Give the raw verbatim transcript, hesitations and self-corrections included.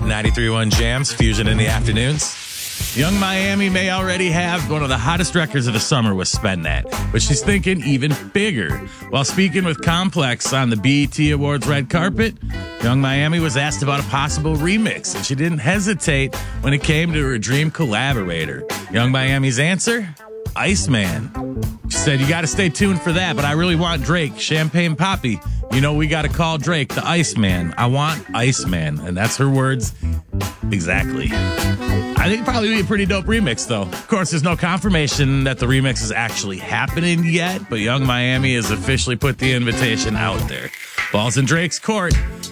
ninety-three point one Jams, Fusion in the afternoons. Young Miami may already have one of the hottest records of the summer with Spend That, but she's thinking even bigger. While speaking with Complex on the B E T Awards red carpet, Young Miami was asked about a possible remix, and she didn't hesitate when it came to her dream collaborator. Young Miami's answer? Iceman. She said, you got to stay tuned for that, but I really want Drake, Champagne Poppy. You know, we got to call Drake the Iceman. I want Iceman. And that's her words exactly. I think it'd probably be a pretty dope remix, though. Of course, there's no confirmation that the remix is actually happening yet, but Young Miami has officially put the invitation out there. Ball's in Drake's court.